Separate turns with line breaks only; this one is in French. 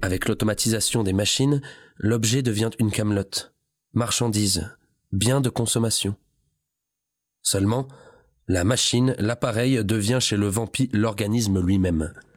Avec l'automatisation des machines, l'objet devient une camelote, marchandise, bien de consommation. Seulement, la machine, l'appareil devient chez le vampire l'organisme lui-même.